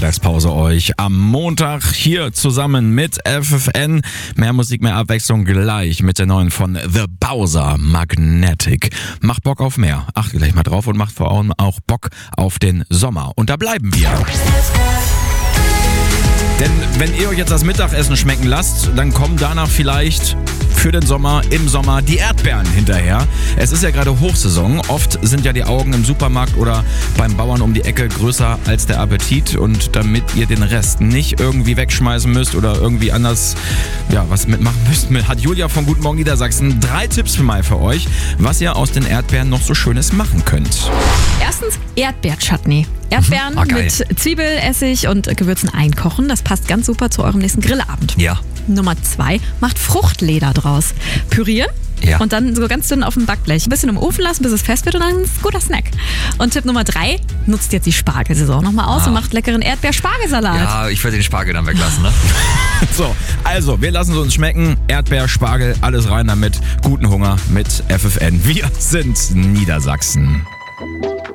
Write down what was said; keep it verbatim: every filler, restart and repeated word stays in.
Mittagspause euch am Montag hier zusammen mit F F N. Mehr Musik, mehr Abwechslung gleich mit der neuen von The Bowser, Magnetic. Macht Bock auf mehr. Achtet gleich mal drauf und macht vor allem auch Bock auf den Sommer. Und da bleiben wir. Denn wenn ihr euch jetzt das Mittagessen schmecken lasst, dann kommen danach vielleicht für den Sommer, im Sommer die Erdbeeren hinterher. Es ist ja gerade Hochsaison. Oft sind ja die Augen im Supermarkt oder beim Bauern um die Ecke größer als der Appetit. Und damit ihr den Rest nicht irgendwie wegschmeißen müsst oder irgendwie anders ja, was mitmachen müsst, hat Julia von Guten Morgen Niedersachsen drei Tipps für mal für euch, was ihr aus den Erdbeeren noch so Schönes machen könnt. Erstens Erdbeer-Chutney. Erdbeeren Ah, mit Zwiebel, Essig und Gewürzen einkochen. Das passt ganz super zu eurem nächsten Grillabend. Ja. Nummer zwei, macht Fruchtleder draus. Pürieren Ja. und dann so ganz dünn auf dem Backblech. Ein bisschen im Ofen lassen, bis es fest wird und dann ist es ein guter Snack. Und Tipp Nummer drei, nutzt jetzt die Spargelsaison nochmal aus Ah. und macht leckeren Erdbeer-Spargelsalat. Ja, ich würde den Spargel dann weglassen, ne? So, also wir lassen es uns schmecken. Erdbeer, Spargel, alles rein damit. Guten Hunger mit F F N. Wir sind Niedersachsen.